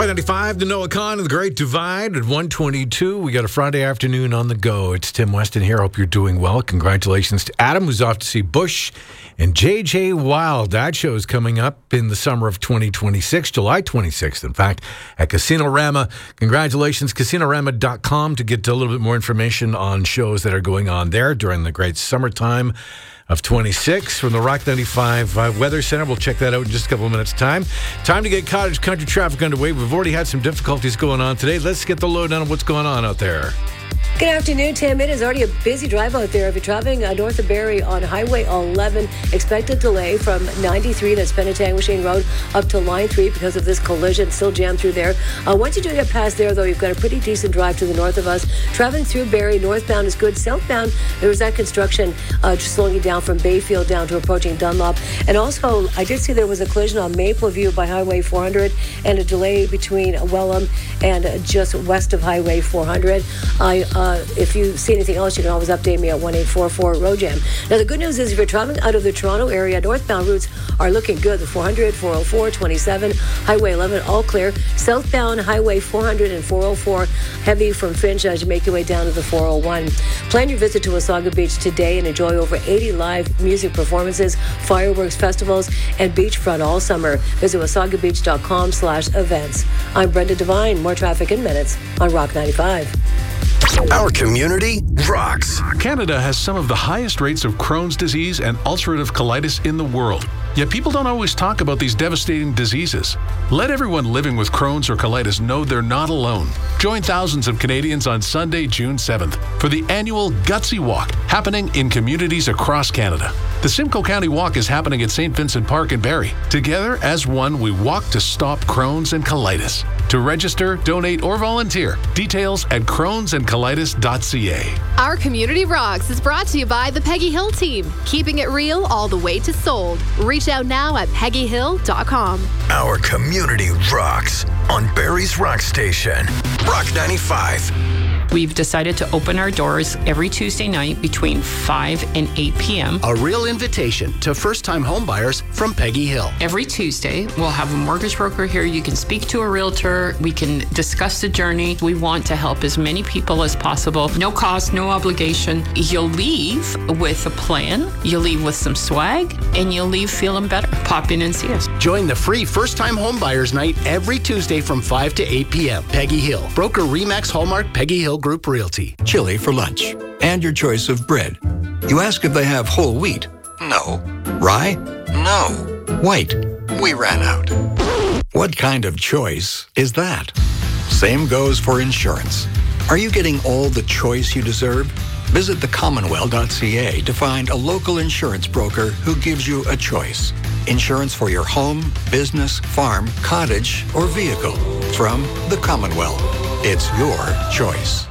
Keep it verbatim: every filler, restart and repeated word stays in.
Rock ninety-five, the Noah Khan and the Great Divide at one twenty-two. We got a Friday afternoon on the go. It's Tim Weston here. Hope you're doing well. Congratulations to Adam, who's off to see Bush and J J Wild. That show is coming up in the summer of twenty twenty-six, July twenty-sixth, in fact, at Casino-Rama. Congratulations, casino rama dot com, to get a little bit more information on shows that are going on there during the great summertime of twenty-six from the Rock ninety-five uh, Weather Center. We'll check that out in just a couple of minutes' time. Time to get cottage country traffic underway. We've already had some difficulties going on today. Let's get the lowdown on what's going on out there. Good afternoon, Tim. It is already a busy drive out there. If you're traveling uh, north of Barrie on Highway eleven, expected delay from ninety-three, that's Penetanguishene Road, up to Line three because of this collision. Still jammed through there. Uh, once you do get past there, though, you've got a pretty decent drive to the north of us. Traveling through Barrie, northbound is good. Southbound, there was that construction uh, just slowing you down from Bayfield down to approaching Dunlop. And also, I did see there was a collision on Maple View by Highway four hundred and a delay between Welham and uh, just west of Highway four hundred. I uh, If you see anything else, you can always update me at one eight four four Road Jam. Now, the good news is if you're traveling out of the Toronto area, northbound routes are looking good. The four hundred, four oh four, twenty-seven, Highway eleven, all clear. Southbound Highway four hundred and four oh four, heavy from Finch as you make your way down to the four oh one. Plan your visit to Wasaga Beach today and enjoy over eighty live music performances, fireworks, festivals, and beachfront all summer. Visit wasagabeach.com slash events. I'm Brenda Devine. More traffic in minutes on Rock ninety-five. Our community rocks. Canada has some of the highest rates of Crohn's disease and ulcerative colitis in the world. Yet people don't always talk about these devastating diseases. Let everyone living with Crohn's or colitis know they're not alone. Join thousands of Canadians on Sunday, June seventh, for the annual Gutsy Walk, happening in communities across Canada. The Simcoe County Walk is happening at Saint Vincent Park in Barrie. Together, as one, we walk to stop Crohn's and colitis. To register, donate, or volunteer, details at crohns and colitis dot c a. Our Community Rocks is brought to you by the Peggy Hill team, keeping it real all the way to sold. Reach out now at peggy hill dot com. Our community rocks on Barrie's Rock Station. Rock ninety-five. We've decided to open our doors every Tuesday night between five and eight p.m. A real invitation to first-time homebuyers from Peggy Hill. Every Tuesday, we'll have a mortgage broker here. You can speak to a realtor. We can discuss the journey. We want to help as many people as possible. No cost, no obligation. You'll leave with a plan. You'll leave with some swag, and you'll leave feeling better. Pop in and see us. Join the free first-time homebuyers night every Tuesday from five to eight p.m. Peggy Hill. Broker Remax Hallmark Peggy Hill Group Realty. Chili for lunch. And your choice of bread. You ask if they have whole wheat. No. Rye? No. White? We ran out. What kind of choice is that? Same goes for insurance. Are you getting all the choice you deserve? Visit the commonwealth dot c a to find a local insurance broker who gives you a choice. Insurance for your home, business, farm, cottage, or vehicle. From the Commonwealth. It's your choice.